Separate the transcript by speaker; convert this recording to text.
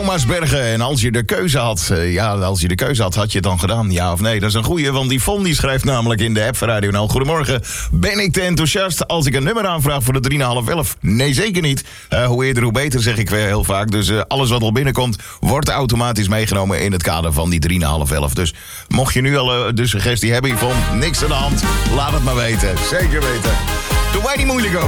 Speaker 1: Maasbergen. En als je de keuze had, had je het dan gedaan, ja of nee? Dat is een goeie, want die Von die schrijft namelijk in de app van Radio NL: goedemorgen, ben ik te enthousiast als ik een nummer aanvraag voor de 3,5-11? Nee, zeker niet. Hoe eerder, hoe beter, zeg ik weer heel vaak. Dus alles wat al binnenkomt, wordt automatisch meegenomen in het kader van die 3,5-11. Dus mocht je nu al de suggestie hebben hiervan, niks aan de hand, laat het maar weten. Zeker weten. Doe wij niet moeilijk over.